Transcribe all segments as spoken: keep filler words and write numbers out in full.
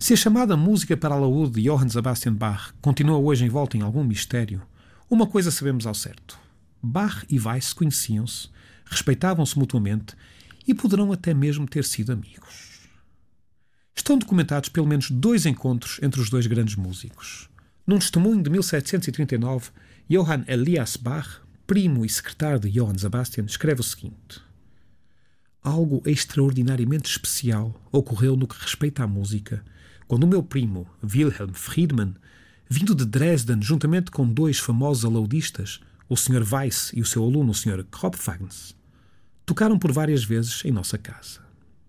Se a chamada música para alaúde de Johann Sebastian Bach continua hoje envolta em algum mistério, uma coisa sabemos ao certo. Bach e Weiss conheciam-se, respeitavam-se mutuamente e poderão até mesmo ter sido amigos. Estão documentados pelo menos dois encontros entre os dois grandes músicos. Num testemunho de mil setecentos e trinta e nove, Johann Elias Bach, primo e secretário de Johann Sebastian, escreve o seguinte: algo extraordinariamente especial ocorreu no que respeita à música, quando o meu primo, Wilhelm Friedmann, vindo de Dresden juntamente com dois famosos alaudistas, o senhor Weiss e o seu aluno, o senhor Kropfagns, tocaram por várias vezes em nossa casa.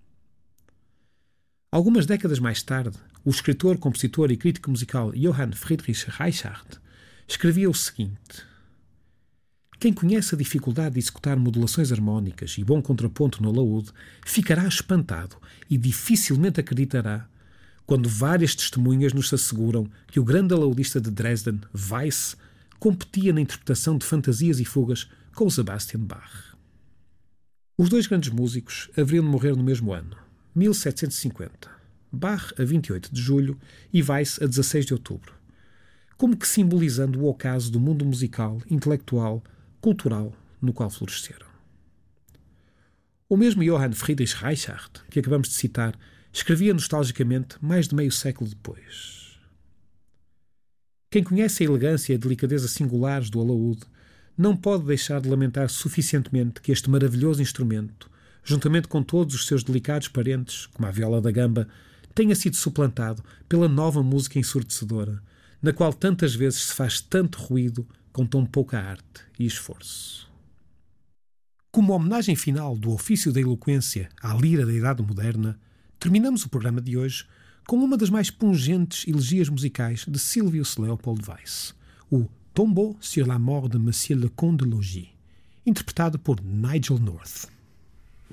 Algumas décadas mais tarde, o escritor, compositor e crítico musical Johann Friedrich Reichhardt escrevia o seguinte: quem conhece a dificuldade de executar modulações harmónicas e bom contraponto no alaúde ficará espantado e dificilmente acreditará quando várias testemunhas nos asseguram que o grande alaudista de Dresden, Weiss, competia na interpretação de fantasias e fugas com Sebastian Bach. Os dois grandes músicos haveriam de morrer no mesmo ano, mil setecentos e cinquenta. Bach a vinte e oito de julho e Weiss a dezasseis de outubro, como que simbolizando o ocaso do mundo musical, intelectual, cultural no qual floresceram. O mesmo Johann Friedrich Reichhardt, que acabamos de citar, escrevia nostalgicamente mais de meio século depois. Quem conhece a elegância e a delicadeza singulares do alaúde não pode deixar de lamentar suficientemente que este maravilhoso instrumento, juntamente com todos os seus delicados parentes, como a viola da gamba, tenha sido suplantado pela nova música ensurdecedora, na qual tantas vezes se faz tanto ruído com tão pouca arte e esforço. Como homenagem final do ofício da eloquência à lira da Idade Moderna, terminamos o programa de hoje com uma das mais pungentes elegias musicais de Sylvius Leopold Weiss, o Tombeau sur la mort de Monsieur le Comte de Logis, interpretado por Nigel North.